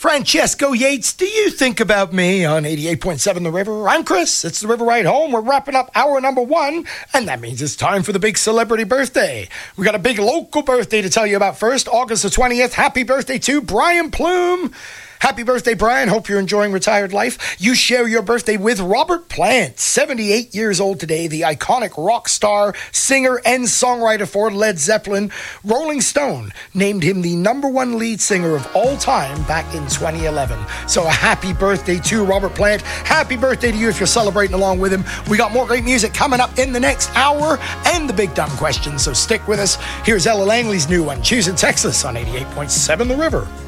Francesco Yates, do you think about me on 88.7 The River? I'm Chris. It's The River Ride Home. We're wrapping up hour number 1, and that means it's time for the big celebrity birthday. We got a big local birthday to tell you about first. August the 20th. Happy birthday to Brian Plume. Happy birthday, Brian. Hope you're enjoying retired life. You share your birthday with Robert Plant, 78 years old today, the iconic rock star, singer, and songwriter for Led Zeppelin. Rolling Stone named him the #1 lead singer of all time back in 2011. So a happy birthday to Robert Plant. Happy birthday to you if you're celebrating along with him. We got more great music coming up in the next hour and the big dumb question, so stick with us. Here's Ella Langley's new one, Choosing Texas on 88.7 The River.